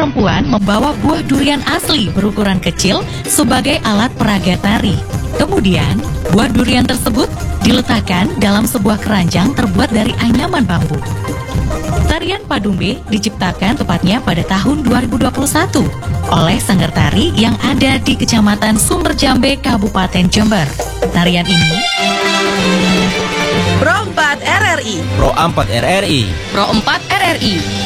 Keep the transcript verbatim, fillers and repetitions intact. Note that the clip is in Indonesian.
perempuan membawa buah durian asli berukuran kecil sebagai alat peraga tari. Kemudian, buah durian tersebut diletakkan dalam sebuah keranjang terbuat dari anyaman bambu. Tarian Padumbe diciptakan tepatnya pada tahun dua ribu dua puluh satu oleh sanggar tari yang ada di Kecamatan Sumberjambe, Kabupaten Jember. Tarian ini Pro empat R R I Pro empat R R I Pro empat R R I